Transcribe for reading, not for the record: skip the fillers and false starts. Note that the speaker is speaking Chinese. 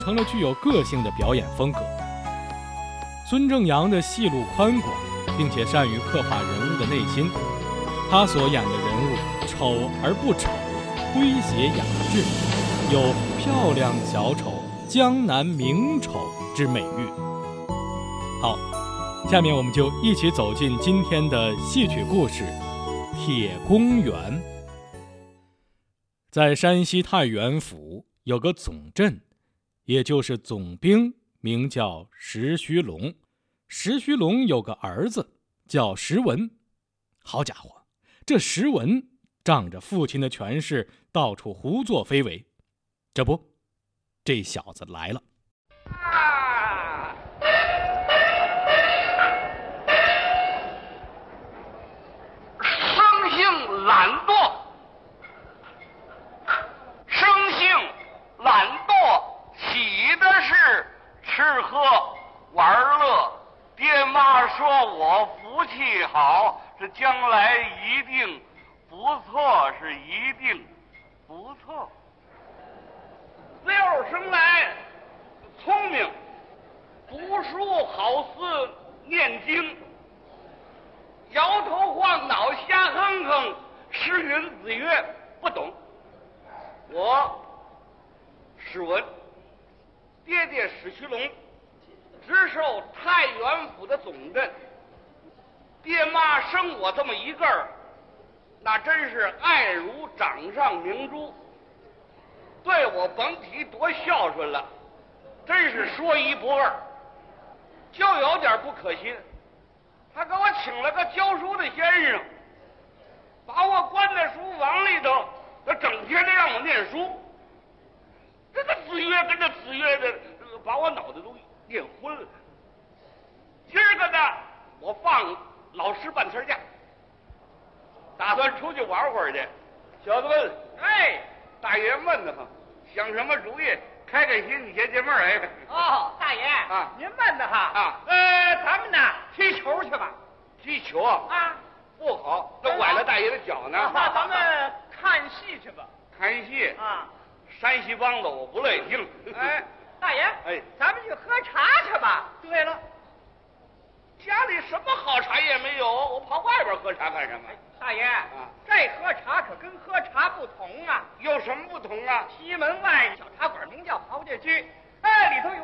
成了具有个性的表演风格。孙正阳的戏路宽广，并且善于刻画人物的内心，他所演的人物丑而不丑，诙谐雅致，有漂亮小丑、江南名丑之美誉。好，下面我们就一起走进今天的戏曲故事《铁公园》。在山西太原府有个总镇，也就是总兵，名叫石须龙。石须龙有个儿子叫石文。好家伙，这石文仗着父亲的权势，到处胡作非为。这不，这小子来了。 生性懒惰，生性懒惰，喜的是吃喝玩乐。爹妈说我福气好，这将来一定不错，是一定不错。自幼生来聪明，读书好似念经，摇头晃脑瞎哼哼，诗云子曰不懂。我史文，爹爹史须龙，直受太原府的总镇。爹妈生我这么一个儿，那真是爱如掌上明珠，对我甭提多孝顺了，真是说一不二。就有点不可信，他给我请了个教书的先生，把我关在书房里头，他整天的让我念书。这个子曰跟着子曰的，把我脑袋都念昏了。今儿个呢，我放老师半天假，打算出去玩会儿去。小子们，哎，大爷闷得慌，想什么主意？开心，你解闷儿哎。 哦，大爷啊， 您闷得哈啊？ 咱们呢踢球去吧。 踢球啊？ 啊， 不好，那崴了大爷的脚呢。 那咱们看戏去吧。 看戏啊？ 山西梆子我不乐意听。 哎，大爷， 哎， 咱们去喝茶去吧。 对了，家里什么好茶也没有，我跑外边喝茶干什么？ 大爷啊， 这喝茶可跟喝茶不同啊。 有什么不同啊？ 西门外小茶馆名叫豪家居，哎，里头有